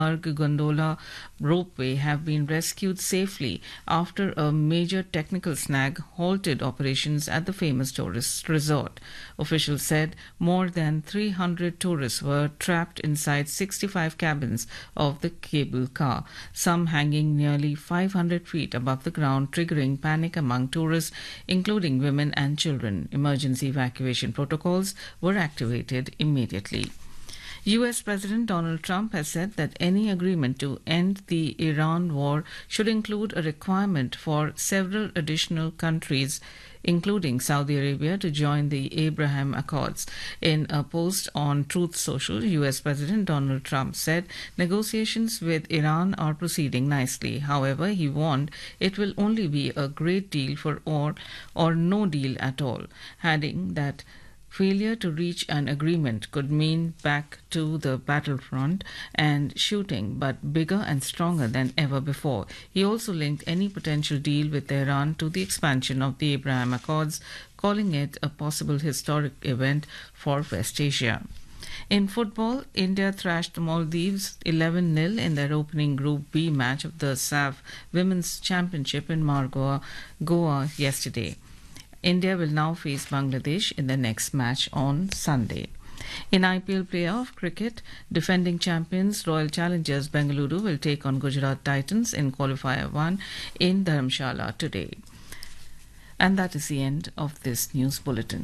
gondola ropeway have been rescued safely after a major technical snag halted operations at the famous tourist resort. Officials said more than 300 tourists were trapped inside 65 cabins of the cable car, some hanging nearly 500 feet above the ground, triggering panic among tourists, including women and children. Emergency evacuation protocols were activated immediately. US President Donald Trump has said that any agreement to end the Iran war should include a requirement for several additional countries, including Saudi Arabia, to join the Abraham Accords. In a post on Truth Social, US President Donald Trump said negotiations with Iran are proceeding nicely. However, he warned it will only be a great deal for all or no deal at all, adding that failure to reach an agreement could mean back to the battlefront and shooting, but bigger and stronger than ever before. He also linked any potential deal with Iran to the expansion of the Abraham Accords, calling it a possible historic event for West Asia. In football, India thrashed the Maldives 11-0 in their opening Group B match of the SAF Women's Championship in Margoa, Goa yesterday. India will now face Bangladesh in the next match on Sunday. In IPL playoff cricket, defending champions Royal Challengers Bengaluru will take on Gujarat Titans in Qualifier 1 in Dharamshala today. And that is the end of this news bulletin.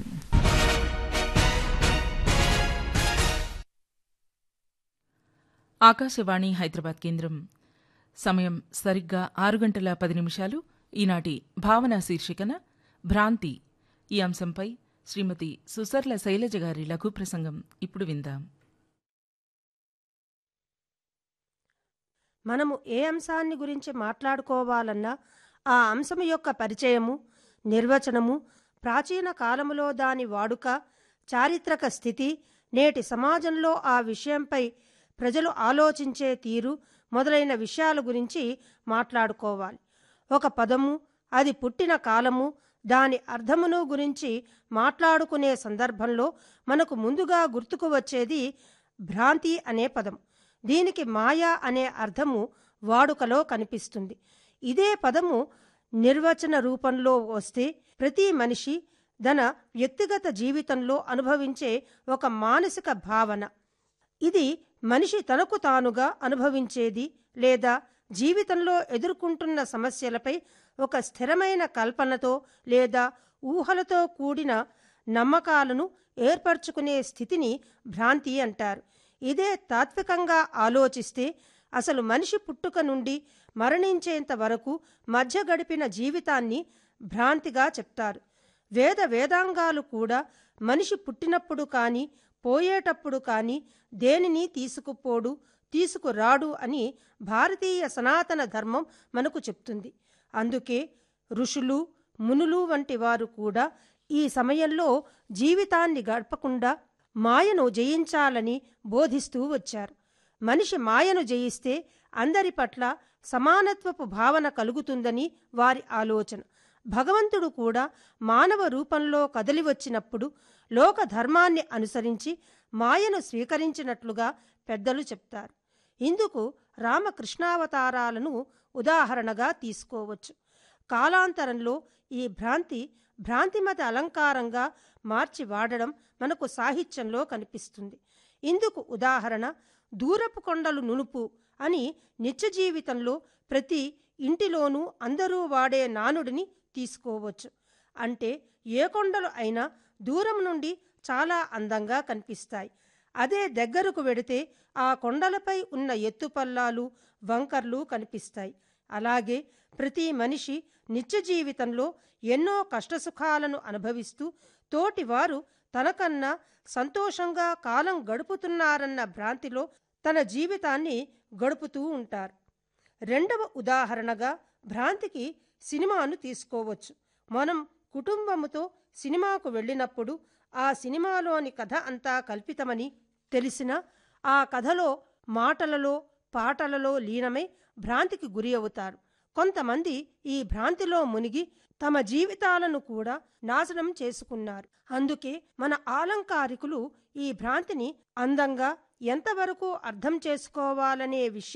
Akashvani Hyderabad కేంద్రం సమయం సరిగ్గా 6:10 ఈనాటి భావన శీర్షికన భ్రాంతి ఈ అంశంపై శ్రీమతి సుసర్ల శైలజ గారి లఘు ప్రసంగం ఇప్పుడు విందాం. మనము ఏ అంశాన్ని గురించి మాట్లాడుకోవాలన్నా ఆ అంశం యొక్క పరిచయము, నిర్వచనము, ప్రాచీన కాలములో దాని వాడుక, చారిత్రక స్థితి, నేటి సమాజంలో ఆ విషయంపై ప్రజలు ఆలోచించే తీరు మొదలైన విషయాల గురించి మాట్లాడుకోవాలి. ఒక పదము, అది పుట్టిన కాలము, దాని అర్థమును గురించి మాట్లాడుకునే సందర్భంలో మనకు ముందుగా గుర్తుకు వచ్చేది భ్రాంతి అనే పదం. దీనికి మాయా అనే అర్థము వాడుకలో కనిపిస్తుంది. ఇదే పదము నిర్వచన రూపంలో వస్తే ప్రతి మనిషి తన వ్యక్తిగత జీవితంలో అనుభవించే ఒక మానసిక భావన. ఇది మనిషి తనకు తానుగా అనుభవించేది లేదా జీవితంలో ఎదుర్కొంటున్న సమస్యలపై ఒక స్థిరమైన కల్పనతో లేదా ఊహలతో కూడిన నమ్మకాలను ఏర్పరచుకునే స్థితిని భ్రాంతి అంటారు. ఇదే తాత్వికంగా ఆలోచిస్తే అసలు మనిషి పుట్టుక నుండి మరణించేంత వరకు మధ్య గడిపిన జీవితాన్ని భ్రాంతిగా చెప్తారు. వేదాంగాలు కూడా మనిషి పుట్టినప్పుడు కానీ పోయేటప్పుడు కానీ దేనిని తీసుకుపోడు, తీసుకురాడు అని భారతీయ సనాతన ధర్మం మనకు చెప్తుంది. అందుకే ఋషులు, మునులు వంటి వారు కూడా ఈ సమయంలో జీవితాన్ని గడపకుండా మాయను జయించాలని బోధిస్తూ వచ్చారు. మనిషి మాయను జయిస్తే అందరి పట్ల సమానత్వపు భావన కలుగుతుందని వారి ఆలోచన. భగవంతుడు కూడా మానవ రూపంలో కదలి వచ్చినప్పుడు లోక ధర్మాన్ని అనుసరించి మాయను స్వీకరించినట్లుగా పెద్దలు చెప్తారు. ఇందుకు రామకృష్ణావతారాలను ఉదాహరణగా తీసుకోవచ్చు. కాలాంతరంలో ఈ భ్రాంతిమత అలంకారంగా మార్చి వాడడం మనకు సాహిత్యంలో కనిపిస్తుంది. ఇందుకు ఉదాహరణ దూరపు కొండలు నునుపు అని నిత్య జీవితంలో ప్రతి ఇంటిలోనూ అందరూ వాడే నానుడిని తీసుకోవచ్చు. అంటే ఏ కొండలు అయినా దూరం నుండి చాలా అందంగా కనిపిస్తాయి. అదే దగ్గరకు వెడితే ఆ కొండలపై ఉన్న ఎత్తుపల్లాలు, వంకర్లు కనిపిస్తాయి. అలాగే ప్రతి మనిషి నిత్య జీవితంలో ఎన్నో కష్టసుఖాలను అనుభవిస్తూ తోటివారు తనకన్నా సంతోషంగా కాలం గడుపుతున్నారన్న భ్రాంతిలో తన జీవితాన్ని గడుపుతూ ఉంటారు. రెండవ ఉదాహరణగా భ్రాంతికి సినిమాను తీసుకోవచ్చు. మనం కుటుంబముతో సినిమాకు వెళ్ళినప్పుడు ఆ సినిమాలోని కథ అంతా కల్పితమని తెలిసిన ఆ కథలో మాటలలో, పాటలలో లీనమై భ్రాంతికి గురి అవుతారు. కొంతమంది ఈ భ్రాంతిలో మునిగి తమ జీవితాలను కూడా నాశనం చేసుకున్నారు. అందుకే మన ఆలంకారికులు ఈ భ్రాంతిని అందంగా, ఎంతవరకు అర్థం చేసుకోవాలనే విషయం